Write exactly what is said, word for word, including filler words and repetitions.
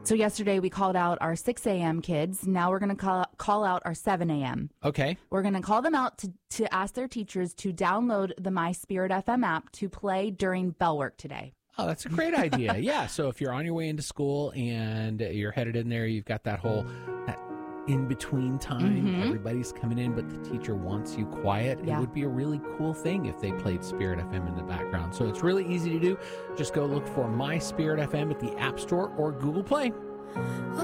So yesterday we called out our six a.m. kids. Now we're going to call, call out our seven a.m. Okay. We're going to call them out to, to ask their teachers to download the My Spirit F M app to play during bell work today. Oh, that's a great idea. Yeah. So if you're on your way into school and you're headed in there, you've got that whole that in-between time. Mm-hmm. Everybody's coming in, but the teacher wants you quiet. Yeah. It would be a really cool thing if they played Spirit F M in the background. So it's really easy to do. Just go look for My Spirit F M at the App Store or Google Play.